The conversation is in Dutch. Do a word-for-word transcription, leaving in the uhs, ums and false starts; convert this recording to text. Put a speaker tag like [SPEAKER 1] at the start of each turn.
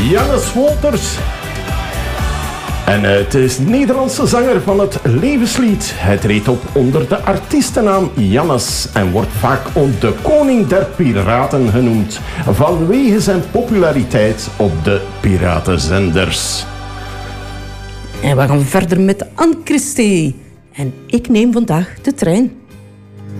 [SPEAKER 1] Jannes Wolters. En het is de Nederlandse zanger van het levenslied. Hij treedt op onder de artiestennaam Jannes en wordt vaak de koning der piraten genoemd, vanwege zijn populariteit op de piratenzenders.
[SPEAKER 2] En we gaan verder met Anne Christie. En ik neem vandaag de trein.